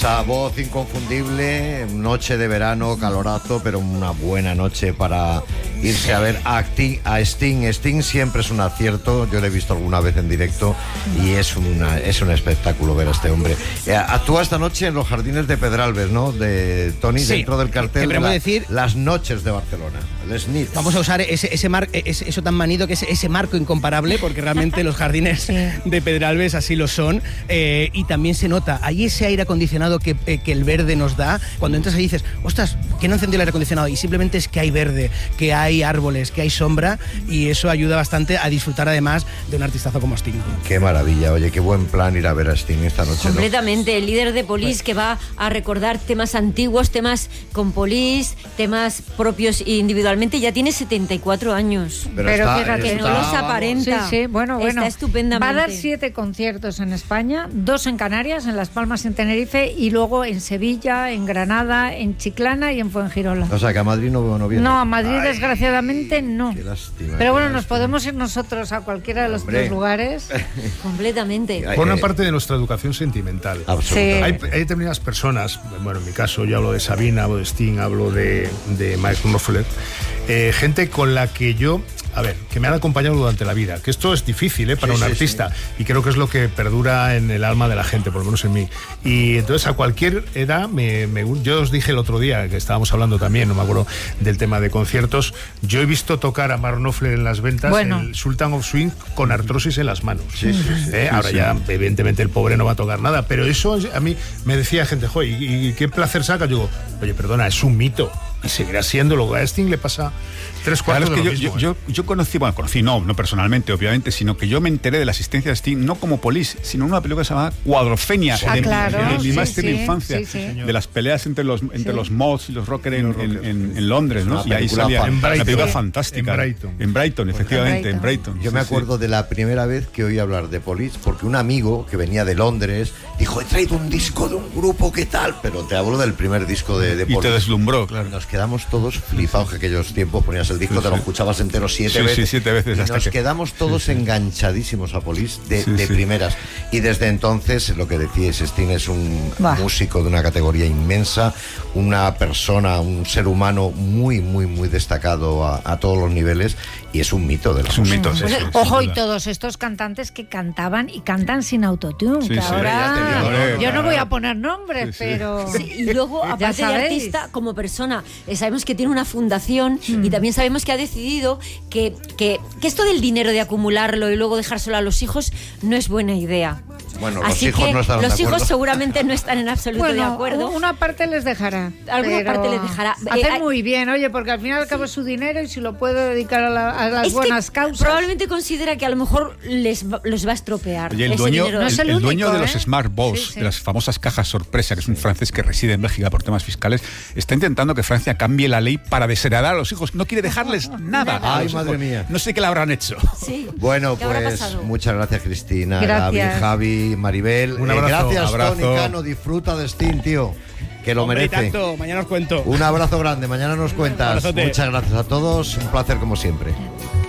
Esa voz inconfundible, noche de verano, calorazo, pero una buena noche para irse a ver a Sting. Sting siempre es un acierto, yo lo he visto alguna vez en directo y es un espectáculo ver a este hombre. Actúa esta noche en los Jardines de Pedralbes, ¿no? De Tony, sí, dentro del cartel de las noches de Barcelona, el SNIT. Vamos a usar eso tan manido que es ese marco incomparable, porque realmente los Jardines de Pedralbes así lo son, y también se nota, hay ese aire acondicionado que el verde nos da. Cuando entras ahí dices, ostras, que no encendió el aire acondicionado, y simplemente es que hay verde, que hay árboles, que hay sombra, y eso ayuda bastante a disfrutar además de un artistazo como Sting. Qué maravilla, oye, qué buen plan ir a ver a Sting esta noche. Completamente, ¿no? El líder de Police que va a recordar temas antiguos, temas con Police, temas propios individualmente, ya tiene 74 años. Pero fíjate, que no los aparenta. Sí, bueno. Está estupendamente. Va a dar 7 conciertos en España, 2 en Canarias, en Las Palmas y en Tenerife, y luego en Sevilla, en Granada, en Chiclana y en Fuengirola. O sea, que a Madrid no viene. No, a Madrid desgraciadamente no. Qué lástima. Pero bueno, nos podemos ir nosotros a cualquiera de los 3 lugares. Completamente. Forma parte de nuestra educación sentimental. Absolutamente. Hay determinadas personas, bueno, en mi caso yo hablo de Sabina, hablo de Sting, hablo de Mark Knopfler, gente con la que yo, que me han acompañado durante la vida, que esto es difícil para un artista, y creo que es lo que perdura en el alma de la gente, por lo menos en mí. Y entonces a cualquier edad, yo os dije el otro día, que estábamos hablando también, no me acuerdo del tema de conciertos, yo he visto tocar a Mark Knopfler en las ventas, el Sultan of Swing, con artrosis en las manos. Ahora ya, evidentemente, el pobre no va a tocar nada, pero eso a mí me decía gente, joder, ¿y qué placer saca? Yo digo, oye, perdona, es un mito. Y seguirá siendo. Luego a Sting le pasa 3/4 de lo mismo. Yo conocí, no personalmente, obviamente, sino que yo me enteré de la asistencia de Sting no como Police, sino en una película que se llamaba Cuadrofenia, de mi más tierna infancia, de las peleas entre los mods y los rockers en Londres, ¿no? Y ahí salía una película fantástica. En Brighton, efectivamente, en Brighton. Yo me acuerdo de la primera vez que oí hablar de Police, porque un amigo que venía de Londres dijo, he traído un disco de un grupo, ¿qué tal? Pero te hablo del primer disco de Police. Y te deslumbró, claro. Nos quedamos todos flipados, que aquellos tiempos ponías el disco, te lo escuchabas entero 7 veces. 7 veces. Y nos quedamos todos enganchadísimos a Police de primeras. Y desde entonces, lo que decíais, Sting es un músico de una categoría inmensa, una persona, un ser humano muy, muy, muy destacado a todos los niveles, y es un mito de la música. Ojo, y todos estos cantantes que cantaban y cantan sin autotune, que ahora yo no voy a poner nombres, pero... y luego, aparte de artista, como persona, sabemos que tiene una fundación y también sabemos que ha decidido que esto del dinero, de acumularlo y luego dejárselo a los hijos, no es buena idea. Bueno, así los hijos que no están los de acuerdo. hijos seguramente no están en absoluto de acuerdo. Una parte les dejará. Alguna parte les dejará. Hacer muy bien, oye, porque al final y al cabo es su dinero, y si lo puede dedicar a las buenas causas. Probablemente considera que a lo mejor los va a estropear. Oye, el dueño de los Smart Balls, de las famosas cajas sorpresa, que es un francés que reside en Bélgica por temas fiscales, está intentando que Francia cambie la ley para desheredar a los hijos. No quiere dejarles nada. Ay, madre mía. No sé qué le habrán hecho. Sí. Bueno, pues muchas gracias, Cristina, Gaby, Javi, Maribel. Un abrazo. Gracias, Tony Cano. Disfruta de Sting, tío, que lo merece. Tanto, mañana os cuento. Un abrazo grande, mañana nos cuentas. Muchas gracias a todos, un placer como siempre.